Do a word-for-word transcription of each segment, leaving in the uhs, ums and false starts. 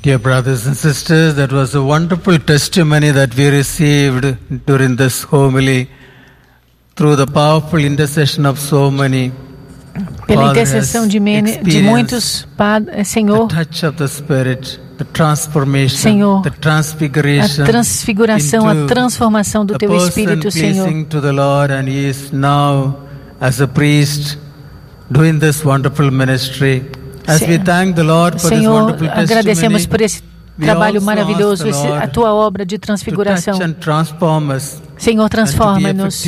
Dear brothers and sisters, that was a wonderful testimony that we received during this homily through the powerful intercession of so many. Pela intercessão de, de muitos, Padre, Senhor, the touch of the Spirit, the transformation, Senhor, the transfiguration, a transfiguração, a transformação do Teu Espírito, Senhor. To the Lord, and he is now, as a priest, doing this wonderful ministry. As we thank the Lord for this Senhor, wonderful testimony, agradecemos por esse trabalho maravilhoso, esse, a Tua obra de transfiguração. Senhor, transforma-nos.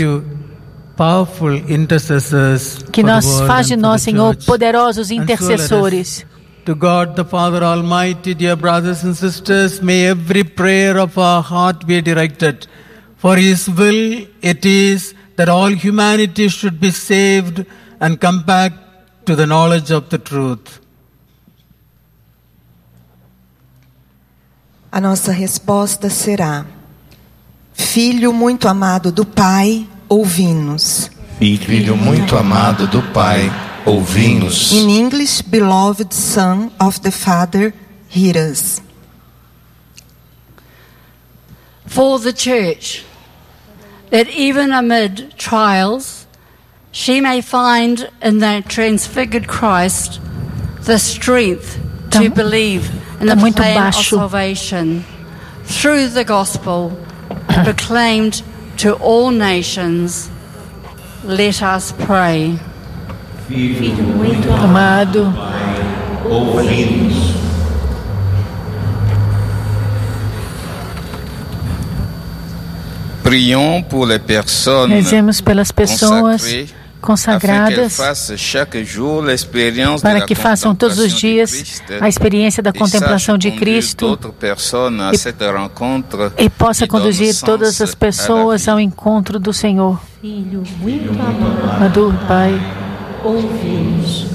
Que nós faz de nós, Senhor, poderosos intercessores. To God the Father Almighty, dear brothers and sisters, may every prayer of our heart be directed. For His will it is that all humanity should be saved and come back to the knowledge of the truth. A nossa resposta será: Filho muito amado do Pai, ouvi-nos. Filho muito amado do Pai, ouvi-nos. In English, beloved Son of the Father, hear us. For the Church, that even amid trials, she may find in the transfigured Christ the strength to believe in the plan of salvation through the gospel proclaimed to all nations. Let us pray. Filho muito amado, ouvi-nos. Prions pour les personnes. Rezemos pelas pessoas consagradas, para que façam todos os dias a experiência da contemplação de Cristo e, e possa conduzir todas as pessoas ao encontro do Senhor. Filho muito amado, Pai, ouvi-nos.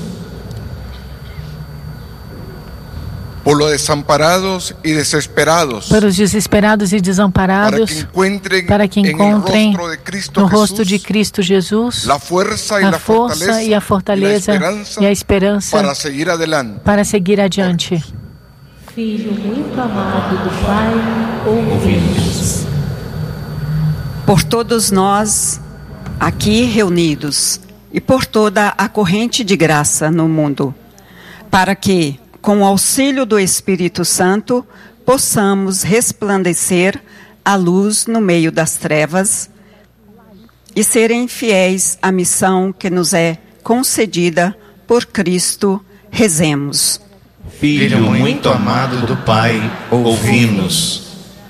Por los desamparados y desesperados, para os desesperados e desamparados, para que encontrem no rosto de Cristo Jesus a força e a fortaleza e a esperança para seguir adiante. Filho muito amado do Pai, ouvi-nos. Por todos nós aqui reunidos e por toda a corrente de graça no mundo, para que, com o auxílio do Espírito Santo, possamos resplandecer a luz no meio das trevas e serem fiéis à missão que nos é concedida por Cristo. Rezemos. Filho muito amado do Pai, ouvi-nos.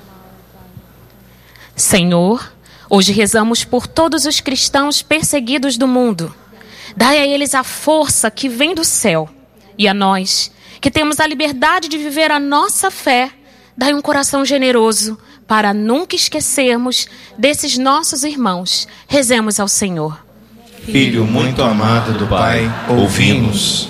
Senhor, hoje rezamos por todos os cristãos perseguidos do mundo. Dai a eles a força que vem do céu, e a nós, que temos a liberdade de viver a nossa fé, dai um coração generoso para nunca esquecermos desses nossos irmãos. Rezemos ao Senhor. Filho muito amado do Pai, ouvi-nos.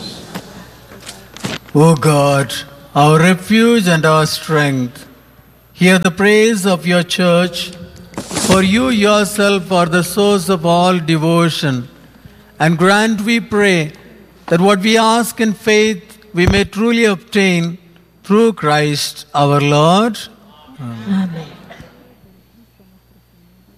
O God, our refuge and our strength, hear the praise of your church, for you yourself are the source of all devotion, and grant, we pray, that what we ask in faith we may truly obtain through Christ our Lord. Amen. Amen.